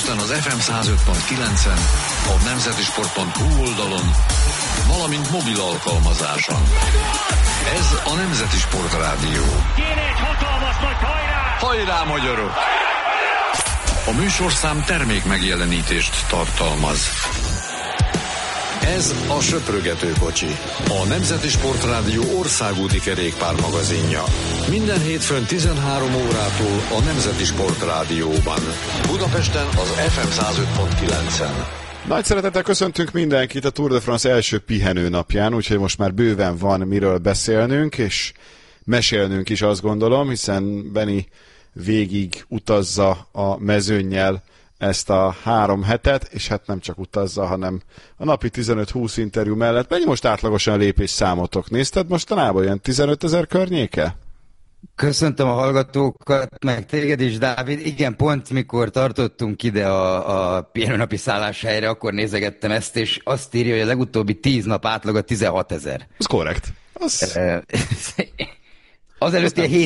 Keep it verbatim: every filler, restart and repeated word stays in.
Budapesten az ef em száz öt pont kilencen, a nemzetisport pont hu oldalon, valamint mobil alkalmazáson. Ez a Nemzeti Sport Rádió. Kéne egy hatalmas nagy hajrá! Hajrá, magyarok! A műsorszám termék megjelenítést tartalmaz. Ez a Söprögető kocsi, a Nemzeti Sport Rádió országúti kerékpármagazinja. Minden hétfőn tizenhárom órától a Nemzeti Sport Rádióban. Budapesten az ef em száz öt pont kilencen. Nagy szeretettel köszöntünk mindenkit a Tour de France első pihenő napján, úgyhogy most már bőven van miről beszélnünk, és mesélnünk is, azt gondolom, hiszen Benni végig utazza a mezőnnyel ezt a három hetet, és hát nem csak utazza, hanem a napi tizenöt-húsz interjú mellett. Mennyi most átlagosan a lépés számotok? Nézted mostanában ilyen tizenötezer környéke? Köszöntöm a hallgatókat, meg téged is, Dávid. Igen, pont mikor tartottunk ide a, a pihenőnapi szálláshelyre, akkor nézegettem ezt, és azt írja, hogy a legutóbbi tíz nap átlaga tizenhatezer. Ez korrekt. Az... Az előtti hét